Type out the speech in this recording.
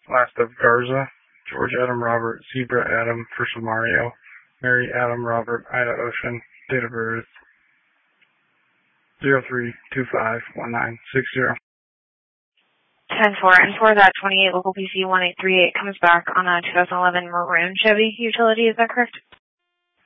Last of Garza, George Adam Robert, Zebra Adam for Samario, Mary Adam Robert, Ida Ocean, date of birth 03251960. 10-4, and for that 28 local PC 1838 comes back on a 2011 Maroon Chevy utility, is that correct?